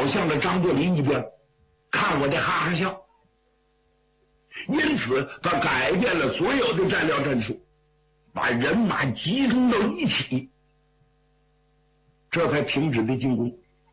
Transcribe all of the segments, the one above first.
倒向了张作霖一边，看我的哈哈笑。因此他改变了所有的战略战术，把人马集中到一起，这才停止的进攻。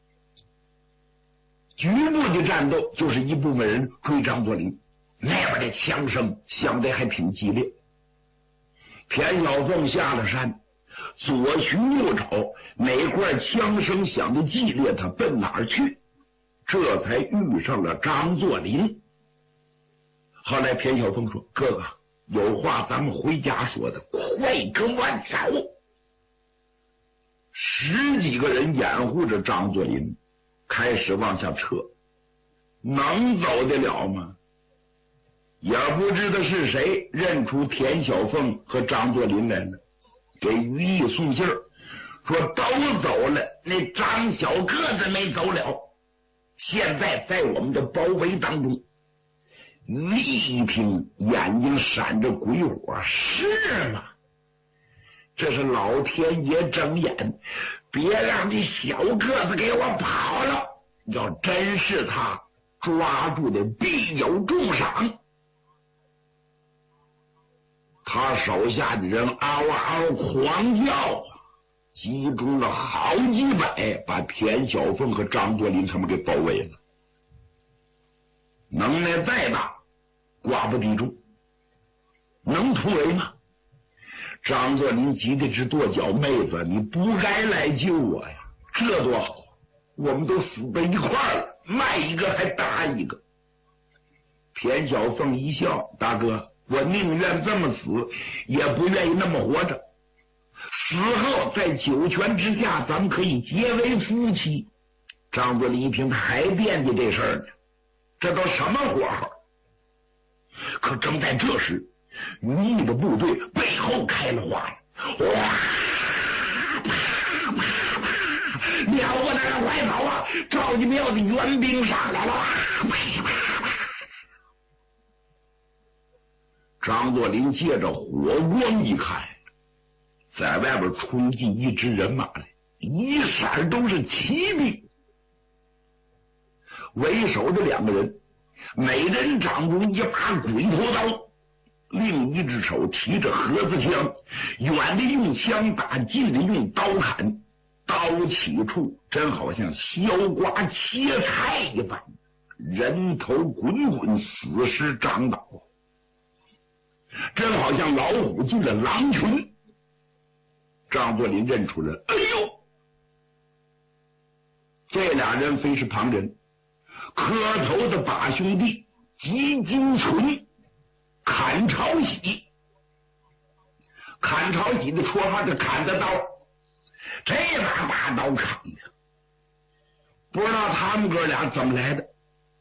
局部的战斗就是一部分人追张作霖，那边的枪声响得还挺激烈。田小凤下了山，左寻右找，哪块枪声响得激烈，他奔哪儿去，这才遇上了张作霖。后来田小凤说：“哥哥，有话咱们回家说的，快跟我走。”10几个人掩护着张作霖开始往下撤，能走得了吗？也不知道是谁认出田小凤和张作霖来了，给于毅送信儿说都走了，那张小个子没走了，现在在我们的包围当中。于毅一听，眼睛闪着鬼火，是吗？这是老天爷睁眼，别让这小个子给我跑了，要真是他抓住的必有重赏。他手下的人嗷嗷狂叫，集中了好几百，把田小凤和张作霖他们给包围了。能耐再大，寡不敌众，能突围吗？张作霖急得直跺脚：“妹子，你不该来救我呀！这多好，我们都死在一块了，卖一个还搭一个。”田小凤一笑：“大哥，我宁愿这么死，也不愿意那么活着。死后在九泉之下，咱们可以结为夫妻。”张作霖一听，他还惦记这事儿呢，这都什么火候？可正在这时，于毅的部队背后开了花了，哇！啪啪啪！了不得了，快跑啊！赵家庙的援兵上来了！啪啪啪！张作霖借着火光一看，在外边冲进一支人马来，一闪都是骑兵。为首的2个人，每人掌中一把鬼头刀，另一只手提着盒子枪，远的用枪打，近的用刀砍，刀起处真好像削瓜切菜一般，人头滚滚，死尸张倒，真好像老虎进了狼群。张作霖认出了，哎呦，这俩人非是旁人，磕头的把兄弟吉金存、砍朝喜。砍朝喜的绰号是砍的刀，这把刀砍的，不知道他们哥俩怎么来的。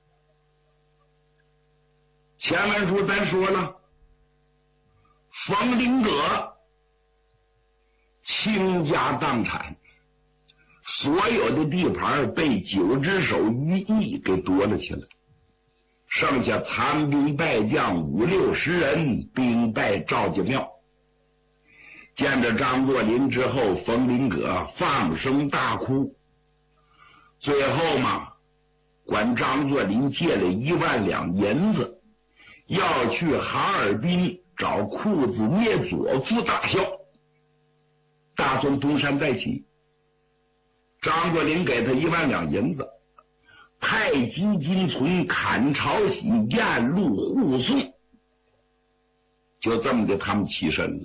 前文书咱说了，冯林阁倾家荡产，所有的地盘被9只手于毅给夺了起来，剩下残兵败将50、60人，兵败赵家庙。见着张作霖之后，冯林阁放声大哭，最后嘛，管张作霖借了1万两银子，要去哈尔滨找裤子捏左夫大校，打算东山再起。张作霖给他1万两银子，派吉金存、砍朝喜沿路护送，就这么的他们起身了。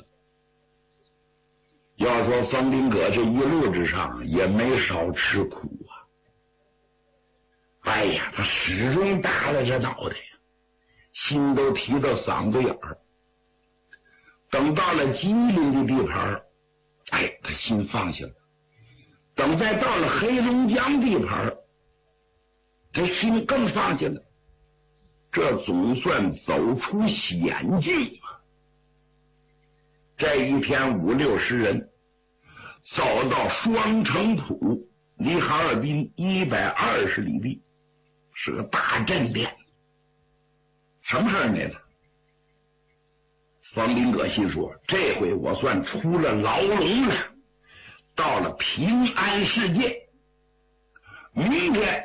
要说冯林阁这一路之上也没少吃苦啊，哎呀，他始终耷拉着脑袋，心都提到嗓子眼儿。等到了吉林的地盘，哎，他心放下了。等再到了黑龙江地盘，他心更放下了。这总算走出险境啊！这一天50、60人走到双城堡，离哈尔滨120里地，是个大镇店。什么事儿呢？冯林阁心说，这回我算出了牢笼了，到了平安世界。明天